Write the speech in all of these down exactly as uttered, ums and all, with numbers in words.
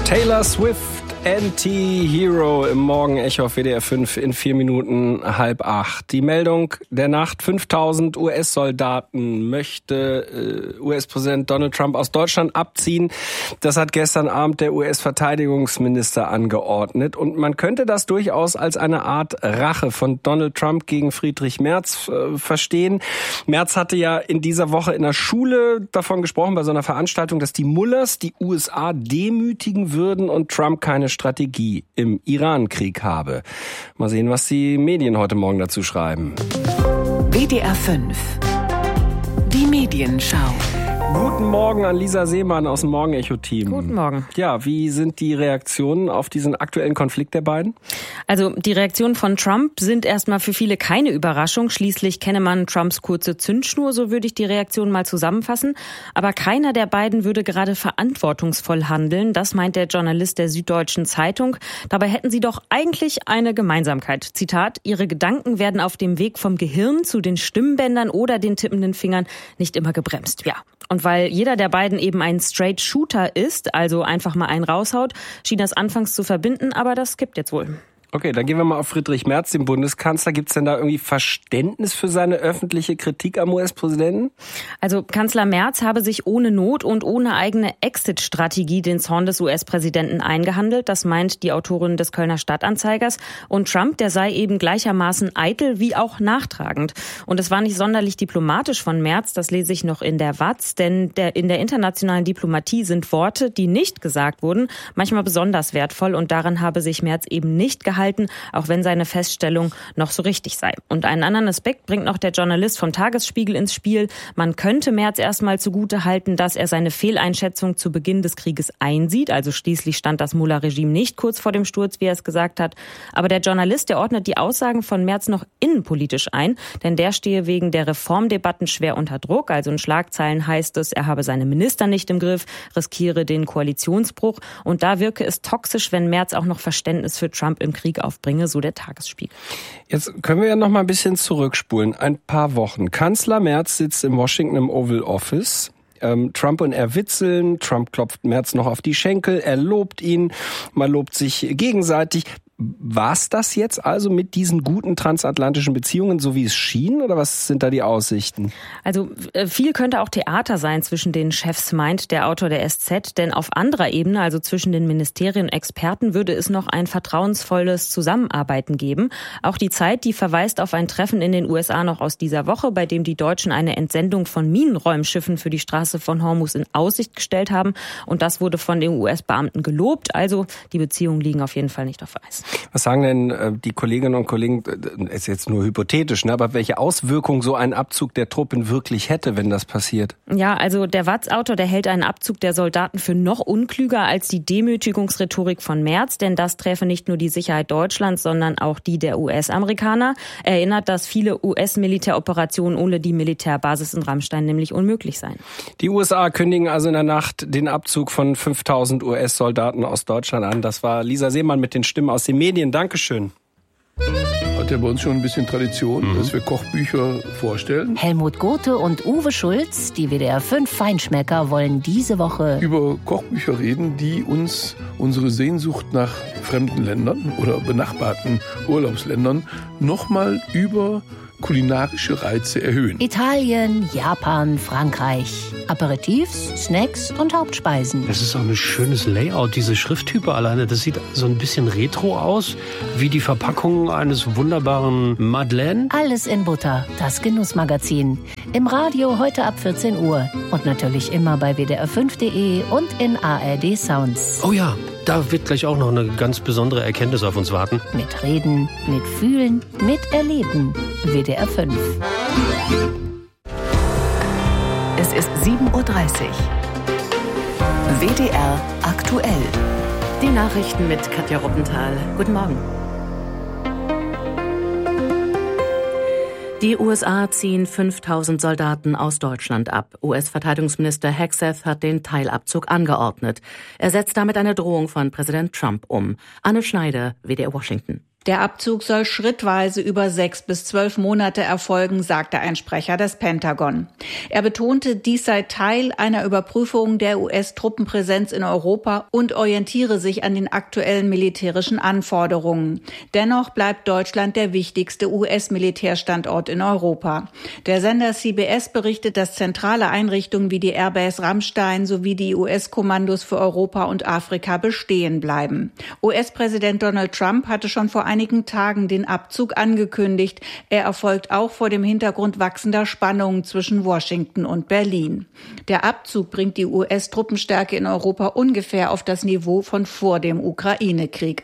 Taylor Swift, Anti-Hero im Morgenecho auf W D R fünf in vier Minuten halb acht. Die Meldung der Nacht: fünftausend U S-Soldaten möchte äh, U S-Präsident Donald Trump aus Deutschland abziehen. Das hat gestern Abend der U S-Verteidigungsminister angeordnet. Und man könnte das durchaus als eine Art Rache von Donald Trump gegen Friedrich Merz äh, verstehen. Merz hatte ja in dieser Woche in der Schule davon gesprochen, bei so einer Veranstaltung, dass die Mullahs die U S A demütigen würden und Trump keine Strategie im Iran-Krieg habe. Mal sehen, was die Medien heute Morgen dazu schreiben. W D R fünf. Die Medienschau. Guten Morgen an Lisa Seemann aus dem Morgenecho-Team. Guten Morgen. Ja, wie sind die Reaktionen auf diesen aktuellen Konflikt der beiden? Also die Reaktionen von Trump sind erstmal für viele keine Überraschung. Schließlich kenne man Trumps kurze Zündschnur, so würde ich die Reaktion mal zusammenfassen. Aber keiner der beiden würde gerade verantwortungsvoll handeln. Das meint der Journalist der Süddeutschen Zeitung. Dabei hätten sie doch eigentlich eine Gemeinsamkeit. Zitat: Ihre Gedanken werden auf dem Weg vom Gehirn zu den Stimmbändern oder den tippenden Fingern nicht immer gebremst. Ja. Und weil jeder der beiden eben ein Straight Shooter ist, also einfach mal einen raushaut, schien das anfangs zu verbinden, aber das kippt jetzt wohl. Okay, dann gehen wir mal auf Friedrich Merz, den Bundeskanzler. Gibt es denn da irgendwie Verständnis für seine öffentliche Kritik am U S-Präsidenten? Also Kanzler Merz habe sich ohne Not und ohne eigene Exit-Strategie den Zorn des U S-Präsidenten eingehandelt. Das meint die Autorin des Kölner Stadtanzeigers. Und Trump, der sei eben gleichermaßen eitel wie auch nachtragend. Und es war nicht sonderlich diplomatisch von Merz, das lese ich noch in der W A Z, denn der, in der internationalen Diplomatie sind Worte, die nicht gesagt wurden, manchmal besonders wertvoll. Und daran habe sich Merz eben nicht gehalten, auch wenn seine Feststellung noch so richtig sei. Und einen anderen Aspekt bringt noch der Journalist vom Tagesspiegel ins Spiel. Man könnte Merz erstmal zugute halten, dass er seine Fehleinschätzung zu Beginn des Krieges einsieht. Also schließlich stand das Mullah-Regime nicht kurz vor dem Sturz, wie er es gesagt hat. Aber der Journalist, der ordnet die Aussagen von Merz noch innenpolitisch ein, denn der stehe wegen der Reformdebatten schwer unter Druck. Also in Schlagzeilen heißt es, er habe seine Minister nicht im Griff, riskiere den Koalitionsbruch. Und da wirke es toxisch, wenn Merz auch noch Verständnis für Trump im Krieg aufbringe, so der Tagesspiegel. Jetzt können wir ja noch mal ein bisschen zurückspulen. Ein paar Wochen. Kanzler Merz sitzt in Washington im Oval Office. Ähm, Trump und er witzeln. Trump klopft Merz noch auf die Schenkel. Er lobt ihn. Man lobt sich gegenseitig. War's das jetzt also mit diesen guten transatlantischen Beziehungen, so wie es schien, oder was sind da die Aussichten? Also viel könnte auch Theater sein zwischen den Chefs, meint der Autor der S Z, denn auf anderer Ebene, also zwischen den Ministerien und Experten, würde es noch ein vertrauensvolles Zusammenarbeiten geben. Auch die Zeit, die verweist auf ein Treffen in den U S A noch aus dieser Woche, bei dem die Deutschen eine Entsendung von Minenräumschiffen für die Straße von Hormuz in Aussicht gestellt haben, und das wurde von den U S-Beamten gelobt. Also die Beziehungen liegen auf jeden Fall nicht auf Eis. Was sagen denn äh, die Kolleginnen und Kollegen, äh, ist jetzt nur hypothetisch, ne, aber welche Auswirkungen so ein Abzug der Truppen wirklich hätte, wenn das passiert? Ja, also der W A Z-Autor, der hält einen Abzug der Soldaten für noch unklüger als die Demütigungsrhetorik von Merz, denn das träfe nicht nur die Sicherheit Deutschlands, sondern auch die der U S-Amerikaner. Er erinnert, dass viele U S-Militäroperationen ohne die Militärbasis in Ramstein nämlich unmöglich seien. Die U S A kündigen also in der Nacht den Abzug von fünftausend U S-Soldaten aus Deutschland an. Das war Lisa Seemann mit den Stimmen aus den Medien. Dankeschön. Hat ja bei uns schon ein bisschen Tradition, mhm. dass wir Kochbücher vorstellen. Helmut Gothe und Uwe Schulz, die W D R fünf Feinschmecker, wollen diese Woche über Kochbücher reden, die uns unsere Sehnsucht nach fremden Ländern oder benachbarten Urlaubsländern nochmal über kulinarische Reize erhöhen. Italien, Japan, Frankreich. Aperitifs, Snacks und Hauptspeisen. Das ist auch ein schönes Layout, diese Schrifttype alleine. Das sieht so ein bisschen retro aus, wie die Verpackung eines wunderbaren Madeleine. Alles in Butter, das Genussmagazin. Im Radio heute ab vierzehn Uhr. Und natürlich immer bei W D R fünf Punkt de und in A R D Sounds. Oh ja, da wird gleich auch noch eine ganz besondere Erkenntnis auf uns warten. Mit Reden, mit Fühlen, mit Erleben. W D R fünf. Es ist sieben Uhr dreißig. W D R aktuell. Die Nachrichten mit Katja Ruppenthal. Guten Morgen. Die U S A ziehen fünftausend Soldaten aus Deutschland ab. U S-Verteidigungsminister Hegseth hat den Teilabzug angeordnet. Er setzt damit eine Drohung von Präsident Trump um. Anne Schneider, W D R Washington. Der Abzug soll schrittweise über sechs bis zwölf Monate erfolgen, sagte ein Sprecher des Pentagon. Er betonte, dies sei Teil einer Überprüfung der U S-Truppenpräsenz in Europa und orientiere sich an den aktuellen militärischen Anforderungen. Dennoch bleibt Deutschland der wichtigste U S-Militärstandort in Europa. Der Sender C B S berichtet, dass zentrale Einrichtungen wie die Airbase Ramstein sowie die U S-Kommandos für Europa und Afrika bestehen bleiben. U S-Präsident Donald Trump hatte schon vor einigen Tagen den Abzug angekündigt. Er erfolgt auch vor dem Hintergrund wachsender Spannungen zwischen Washington und Berlin. Der Abzug bringt die U S-Truppenstärke in Europa ungefähr auf das Niveau von vor dem Ukraine-Krieg.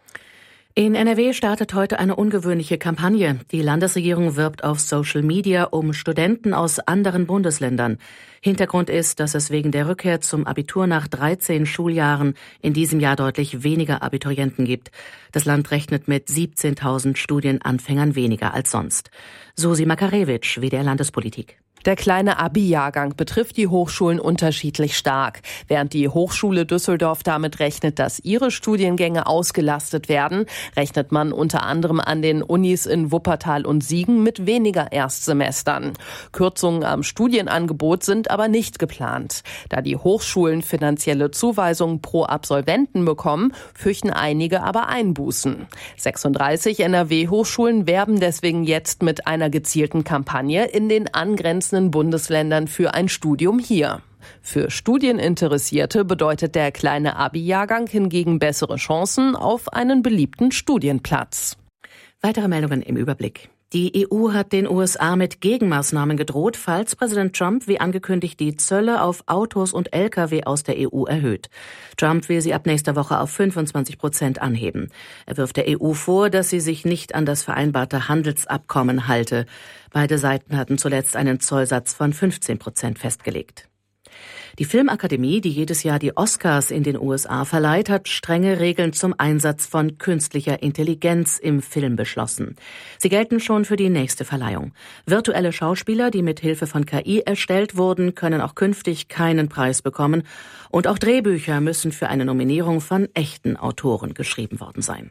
In N R W startet heute eine ungewöhnliche Kampagne. Die Landesregierung wirbt auf Social Media um Studenten aus anderen Bundesländern. Hintergrund ist, dass es wegen der Rückkehr zum Abitur nach dreizehn Schuljahren in diesem Jahr deutlich weniger Abiturienten gibt. Das Land rechnet mit siebzehntausend Studienanfängern weniger als sonst. Susi Makarewitsch, W D R Landespolitik. Der kleine Abi-Jahrgang betrifft die Hochschulen unterschiedlich stark. Während die Hochschule Düsseldorf damit rechnet, dass ihre Studiengänge ausgelastet werden, rechnet man unter anderem an den Unis in Wuppertal und Siegen mit weniger Erstsemestern. Kürzungen am Studienangebot sind aber nicht geplant. Da die Hochschulen finanzielle Zuweisungen pro Absolventen bekommen, fürchten einige aber Einbußen. sechsunddreißig N R W-Hochschulen werben deswegen jetzt mit einer gezielten Kampagne in den angrenzenden Bundesländern für ein Studium hier. Für Studieninteressierte bedeutet der kleine Abi-Jahrgang hingegen bessere Chancen auf einen beliebten Studienplatz. Weitere Meldungen im Überblick. Die E U hat den U S A mit Gegenmaßnahmen gedroht, falls Präsident Trump wie angekündigt die Zölle auf Autos und L K W aus der E U erhöht. Trump will sie ab nächster Woche auf fünfundzwanzig Prozent anheben. Er wirft der E U vor, dass sie sich nicht an das vereinbarte Handelsabkommen halte. Beide Seiten hatten zuletzt einen Zollsatz von fünfzehn Prozent festgelegt. Die Filmakademie, die jedes Jahr die Oscars in den U S A verleiht, hat strenge Regeln zum Einsatz von künstlicher Intelligenz im Film beschlossen. Sie gelten schon für die nächste Verleihung. Virtuelle Schauspieler, die mit Hilfe von K I erstellt wurden, können auch künftig keinen Preis bekommen. Und auch Drehbücher müssen für eine Nominierung von echten Autoren geschrieben worden sein.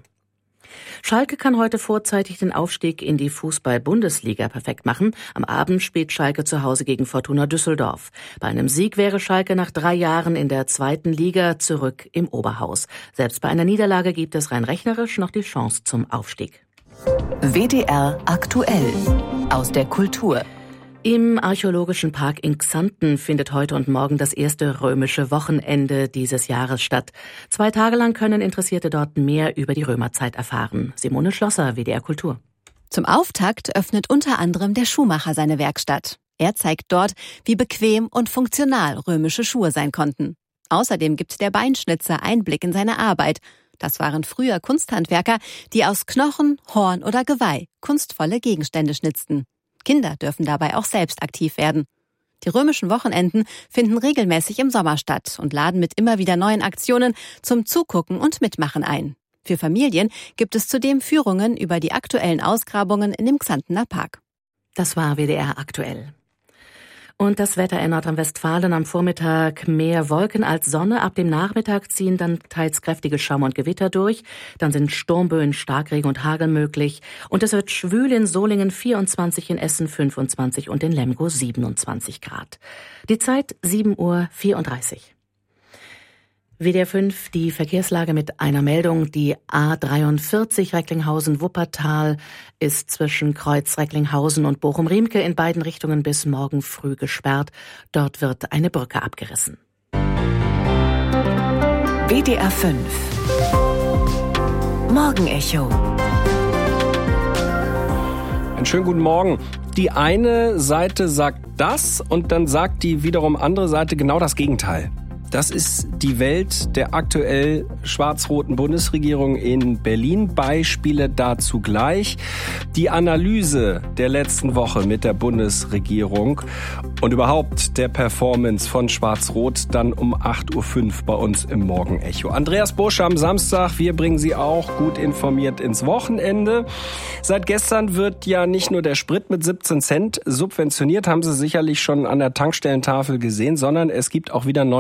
Schalke kann heute vorzeitig den Aufstieg in die Fußball-Bundesliga perfekt machen. Am Abend spielt Schalke zu Hause gegen Fortuna Düsseldorf. Bei einem Sieg wäre Schalke nach drei Jahren in der zweiten Liga zurück im Oberhaus. Selbst bei einer Niederlage gibt es rein rechnerisch noch die Chance zum Aufstieg. W D R aktuell aus der Kultur. Im Archäologischen Park in Xanten findet heute und morgen das erste römische Wochenende dieses Jahres statt. Zwei Tage lang können Interessierte dort mehr über die Römerzeit erfahren. Simone Schlosser, W D R Kultur. Zum Auftakt öffnet unter anderem der Schuhmacher seine Werkstatt. Er zeigt dort, wie bequem und funktional römische Schuhe sein konnten. Außerdem gibt der Beinschnitzer Einblick in seine Arbeit. Das waren früher Kunsthandwerker, die aus Knochen, Horn oder Geweih kunstvolle Gegenstände schnitzten. Kinder dürfen dabei auch selbst aktiv werden. Die römischen Wochenenden finden regelmäßig im Sommer statt und laden mit immer wieder neuen Aktionen zum Zugucken und Mitmachen ein. Für Familien gibt es zudem Führungen über die aktuellen Ausgrabungen in dem Xantener Park. Das war W D R aktuell. Und das Wetter in Nordrhein-Westfalen: am Vormittag mehr Wolken als Sonne. Ab dem Nachmittag ziehen dann teils kräftige Schauer und Gewitter durch. Dann sind Sturmböen, Starkregen und Hagel möglich. Und es wird schwül in Solingen vierundzwanzig, in Essen fünfundzwanzig und in Lemgo siebenundzwanzig Grad. Die Zeit sieben Uhr vierunddreißig. W D R fünf, die Verkehrslage mit einer Meldung. Die A dreiundvierzig Recklinghausen-Wuppertal ist zwischen Kreuz Recklinghausen und Bochum-Riemke in beiden Richtungen bis morgen früh gesperrt. Dort wird eine Brücke abgerissen. W D R fünf Morgenecho. Einen schönen guten Morgen. Die eine Seite sagt das und dann sagt die wiederum andere Seite genau das Gegenteil. Das ist die Welt der aktuell schwarz-roten Bundesregierung in Berlin. Beispiele dazu gleich. Die Analyse der letzten Woche mit der Bundesregierung und überhaupt der Performance von Schwarz-Rot dann um acht Uhr fünf bei uns im Morgenecho. Andreas Busch am Samstag. Wir bringen Sie auch gut informiert ins Wochenende. Seit gestern wird ja nicht nur der Sprit mit siebzehn Cent subventioniert, haben Sie sicherlich schon an der Tankstellentafel gesehen, sondern es gibt auch wieder neue E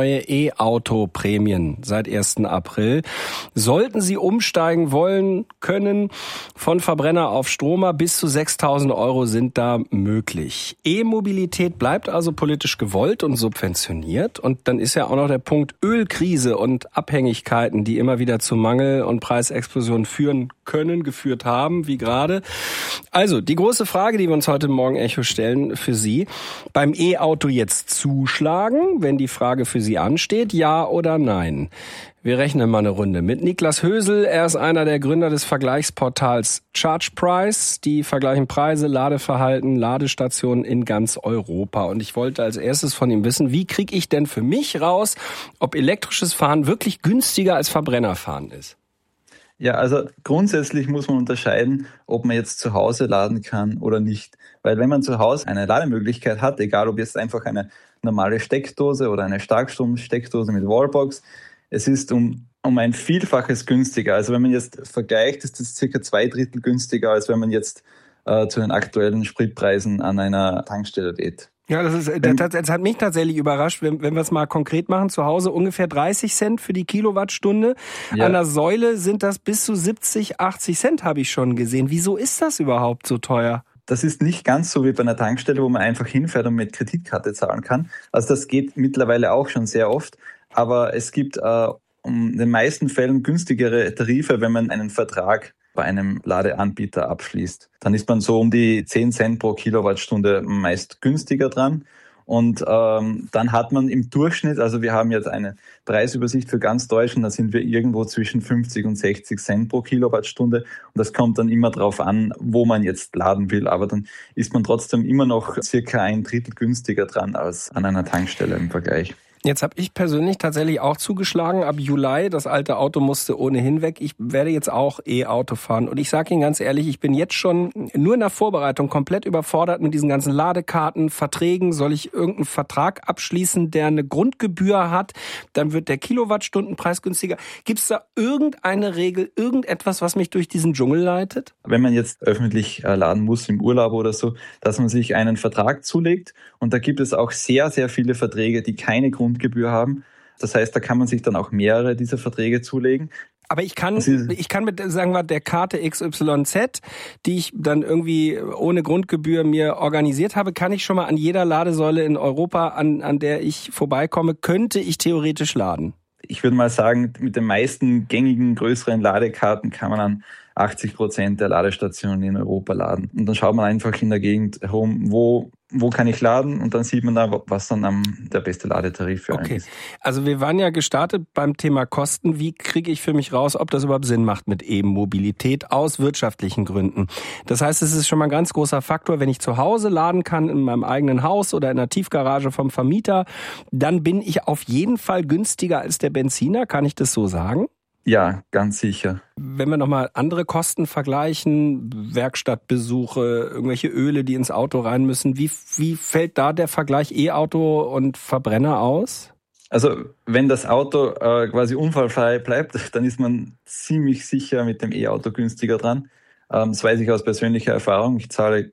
E-Auto-Prämien seit ersten April. Sollten Sie umsteigen wollen können von Verbrenner auf Stromer, bis zu sechstausend Euro sind da möglich. E-Mobilität bleibt also politisch gewollt und subventioniert. Und dann ist ja auch noch der Punkt Ölkrise und Abhängigkeiten, die immer wieder zu Mangel und Preisexplosionen führen können, geführt haben, wie gerade. Also, die große Frage, die wir uns heute Morgen Echo stellen für Sie: Beim E-Auto jetzt zuschlagen, wenn die Frage für Sie ansteht, ja oder nein? Wir rechnen mal eine Runde mit Niklas Hösel. Er ist einer der Gründer des Vergleichsportals ChargePrice. Die vergleichen Preise, Ladeverhalten, Ladestationen in ganz Europa. Und ich wollte als erstes von ihm wissen, wie kriege ich denn für mich raus, ob elektrisches Fahren wirklich günstiger als Verbrennerfahren ist? Ja, also grundsätzlich muss man unterscheiden, ob man jetzt zu Hause laden kann oder nicht. Weil wenn man zu Hause eine Lademöglichkeit hat, egal ob jetzt einfach eine normale Steckdose oder eine Starkstromsteckdose mit Wallbox, es ist um, um ein Vielfaches günstiger. Also wenn man jetzt vergleicht, ist es circa zwei Drittel günstiger, als wenn man jetzt äh, zu den aktuellen Spritpreisen an einer Tankstelle lädt. Ja, das ist, das, das hat mich tatsächlich überrascht, wenn, wenn wir es mal konkret machen. Zu Hause ungefähr dreißig Cent für die Kilowattstunde. Ja. An der Säule sind das bis zu siebzig, achtzig Cent, habe ich schon gesehen. Wieso ist das überhaupt so teuer? Das ist nicht ganz so wie bei einer Tankstelle, wo man einfach hinfährt und mit Kreditkarte zahlen kann. Also das geht mittlerweile auch schon sehr oft. Aber es gibt äh, in den meisten Fällen günstigere Tarife, wenn man einen Vertrag bei einem Ladeanbieter abschließt. Dann ist man so um die zehn Cent pro Kilowattstunde meist günstiger dran. Und ähm, dann hat man im Durchschnitt, also wir haben jetzt eine Preisübersicht für ganz Deutschland, da sind wir irgendwo zwischen fünfzig und sechzig Cent pro Kilowattstunde. Und das kommt dann immer drauf an, wo man jetzt laden will. Aber dann ist man trotzdem immer noch circa ein Drittel günstiger dran als an einer Tankstelle im Vergleich. Jetzt habe ich persönlich tatsächlich auch zugeschlagen. Ab Juli, das alte Auto musste ohnehin weg. Ich werde jetzt auch E-Auto fahren. Und ich sage Ihnen ganz ehrlich, ich bin jetzt schon nur in der Vorbereitung komplett überfordert mit diesen ganzen Ladekarten, Verträgen. Soll ich irgendeinen Vertrag abschließen, der eine Grundgebühr hat? Dann wird der Kilowattstundenpreis günstiger. Gibt es da irgendeine Regel, irgendetwas, was mich durch diesen Dschungel leitet? Wenn man jetzt öffentlich laden muss, im Urlaub oder so, dass man sich einen Vertrag zulegt. Und da gibt es auch sehr, sehr viele Verträge, die keine Grundgebühr Gebühr haben. Das heißt, da kann man sich dann auch mehrere dieser Verträge zulegen. Aber ich kann, ich kann mit, sagen wir, der Karte X Y Z, die ich dann irgendwie ohne Grundgebühr mir organisiert habe, kann ich schon mal an jeder Ladesäule in Europa, an, an der ich vorbeikomme, könnte ich theoretisch laden. Ich würde mal sagen, mit den meisten gängigen größeren Ladekarten kann man an achtzig Prozent der Ladestationen in Europa laden. Und dann schaut man einfach in der Gegend herum, wo wo kann ich laden, und dann sieht man da, was dann am, der beste Ladetarif für einen okay. ist. Also wir waren ja gestartet beim Thema Kosten. Wie kriege ich für mich raus, ob das überhaupt Sinn macht mit E-Mobilität aus wirtschaftlichen Gründen? Das heißt, es ist schon mal ein ganz großer Faktor, wenn ich zu Hause laden kann, in meinem eigenen Haus oder in der Tiefgarage vom Vermieter, dann bin ich auf jeden Fall günstiger als der Benziner. Kann ich das so sagen? Ja, ganz sicher. Wenn wir nochmal andere Kosten vergleichen, Werkstattbesuche, irgendwelche Öle, die ins Auto rein müssen, wie, wie fällt da der Vergleich E-Auto und Verbrenner aus? Also wenn das Auto äh, quasi unfallfrei bleibt, dann ist man ziemlich sicher mit dem E-Auto günstiger dran. Ähm, das weiß ich aus persönlicher Erfahrung. Ich zahle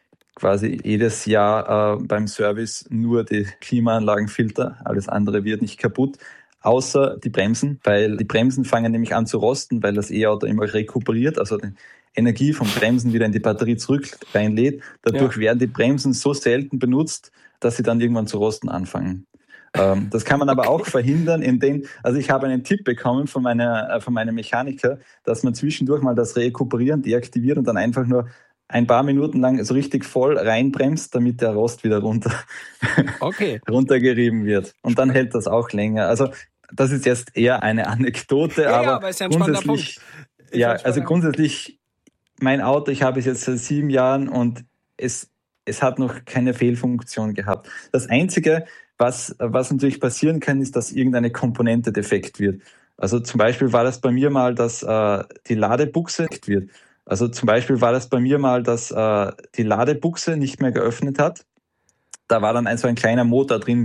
quasi jedes Jahr äh, beim Service nur die Klimaanlagenfilter. Alles andere wird nicht kaputt. Außer die Bremsen, weil die Bremsen fangen nämlich an zu rosten, weil das E-Auto immer rekuperiert, also die Energie vom Bremsen wieder in die Batterie zurück reinlädt. Dadurch ja. werden die Bremsen so selten benutzt, dass sie dann irgendwann zu rosten anfangen. Ähm, das kann man aber okay. auch verhindern, indem, also ich habe einen Tipp bekommen von meiner, von meinem Mechaniker, dass man zwischendurch mal das Rekuperieren deaktiviert und dann einfach nur ein paar Minuten lang so richtig voll reinbremst, damit der Rost wieder runter, okay. runtergerieben wird. Und dann hält das auch länger. Also das ist jetzt eher eine Anekdote, ja, aber, ja, aber ist ja ein spannender grundsätzlich, Punkt. ja, also grundsätzlich, mein Auto, ich habe es jetzt seit sieben Jahren und es, es hat noch keine Fehlfunktion gehabt. Das Einzige, was, was natürlich passieren kann, ist, dass irgendeine Komponente defekt wird. Also zum Beispiel war das bei mir mal, dass äh, die Ladebuchse wird. Also zum Beispiel war das bei mir mal, dass äh, die Ladebuchse nicht mehr geöffnet hat. Da war dann ein, so ein kleiner Motor drin,